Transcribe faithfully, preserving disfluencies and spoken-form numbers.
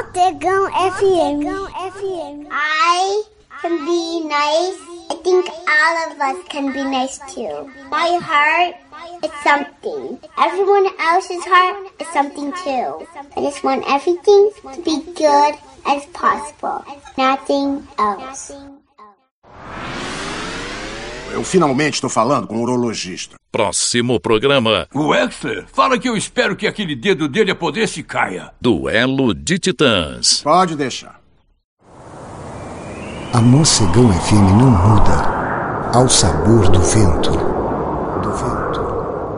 Mocegão F M. I can be nice. I think all of us can be nice too. My heart is something. Everyone else's heart is something too. I just want everything to be good as possible. Nothing else. Eu finalmente estou falando com um urologista. Próximo programa. O Extra fala que eu espero que aquele dedo dele apodreça e caia. Duelo de Titãs. Pode deixar. A Mocegão F M não muda ao sabor do vento. Do vento.